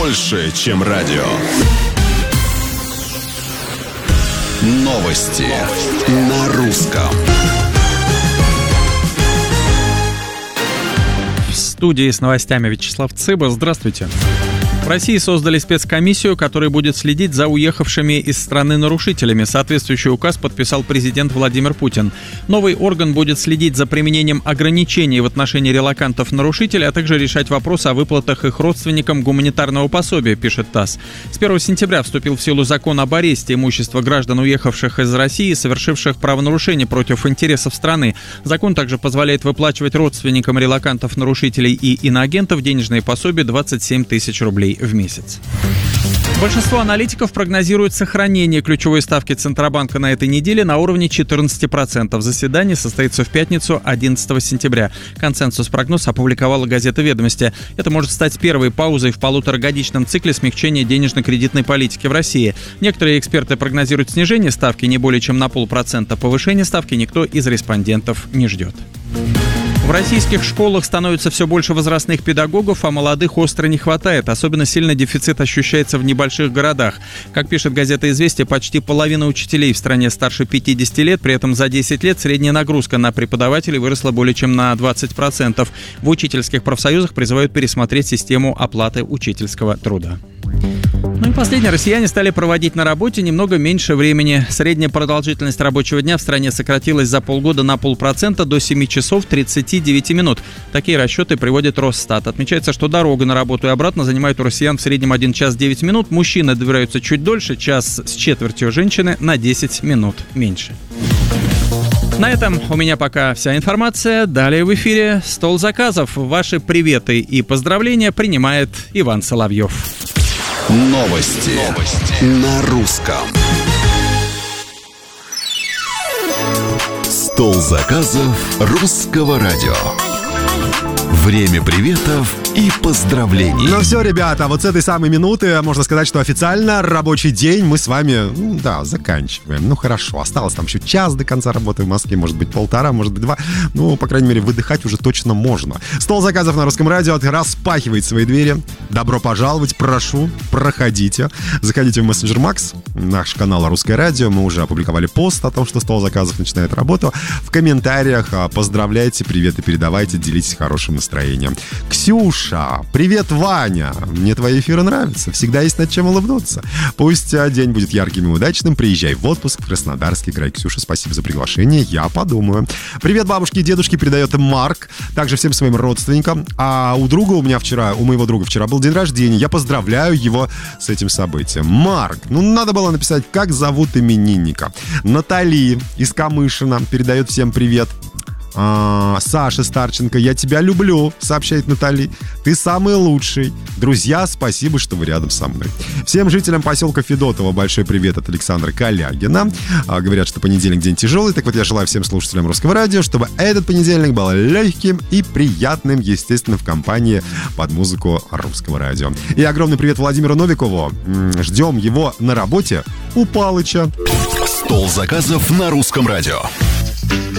больше, чем радио. Новости на русском. В студии с новостями Вячеслав Цыба. Здравствуйте. В России создали спецкомиссию, которая будет следить за уехавшими из страны нарушителями. Соответствующий указ подписал президент Владимир Путин. Новый орган будет следить за применением ограничений в отношении релокантов-нарушителей, а также решать вопросы о выплатах их родственникам гуманитарного пособия, пишет ТАСС. С 1 сентября вступил в силу закон об аресте имущества граждан, уехавших из России, совершивших правонарушения против интересов страны. Закон также позволяет выплачивать родственникам релокантов-нарушителей и иноагентов денежные пособия 27 тысяч рублей в месяц. Большинство аналитиков прогнозирует сохранение ключевой ставки Центробанка на этой неделе на уровне 14%. Заседание состоится в пятницу, 11 сентября. Консенсус-прогноз опубликовала газета «Ведомости». Это может стать первой паузой в полуторагодичном цикле смягчения денежно-кредитной политики в России. Некоторые эксперты прогнозируют снижение ставки не более чем на 0,5%. Повышение ставки никто из респондентов не ждет. В российских школах становится все больше возрастных педагогов, а молодых остро не хватает. Особенно сильно дефицит ощущается в небольших городах. Как пишет газета «Известия», почти половина учителей в стране старше 50 лет. При этом за 10 лет средняя нагрузка на преподавателей выросла более чем на 20%. В учительских профсоюзах призывают пересмотреть систему оплаты учительского труда. Ну и последнее. Россияне стали проводить на работе немного меньше времени. Средняя продолжительность рабочего дня в стране сократилась за полгода на 0,5% до 7 часов 39 минут. Такие расчеты приводит Росстат. Отмечается, что дорога на работу и обратно занимает у россиян в среднем 1 час 9 минут. Мужчины добираются чуть дольше, час с четвертью, женщины на 10 минут меньше. На этом у меня пока вся информация. Далее в эфире «Стол заказов». Ваши приветы и поздравления принимает Иван Соловьев. Новости на русском. Стол заказов русского радио. Время приветов и поздравлений. Ну все, ребята, вот с этой самой минуты можно сказать, что официально рабочий день мы с вами, заканчиваем. Ну хорошо, осталось там еще час до конца работы в Москве, может быть 1,5, может быть 2. Ну, по крайней мере, выдыхать уже точно можно. Стол заказов на русском радио распахивает свои двери. Добро пожаловать, прошу, проходите. Заходите в мессенджер Макс, наш канал «Русское радио». Мы уже опубликовали пост о том, что стол заказов начинает работу. В комментариях поздравляйте, приветы передавайте, делитесь хорошим настроением. Ксюша, привет, Ваня. Мне твои эфиры нравятся. Всегда есть над чем улыбнуться. Пусть день будет ярким и удачным. Приезжай в отпуск в Краснодарский край. Ксюша, спасибо за приглашение. Я подумаю. Привет, бабушки и дедушки, передает Марк. Также всем своим родственникам. А у моего друга вчера был день рождения. Я поздравляю его с этим событием. Марк, надо было написать, как зовут именинника. Натали из Камышина передает всем привет. Саша Старченко, я тебя люблю, сообщает Натали. Ты самый лучший. Друзья, спасибо, что вы рядом со мной. Всем жителям поселка Федотово большой привет от Александра Калягина. Говорят, что понедельник день тяжелый. Так вот, я желаю всем слушателям Русского радио, чтобы этот понедельник был легким и приятным, естественно, в компании под музыку Русского радио. И огромный привет Владимиру Новикову. Ждем его на работе у Палыча. Стол заказов на Русском радио.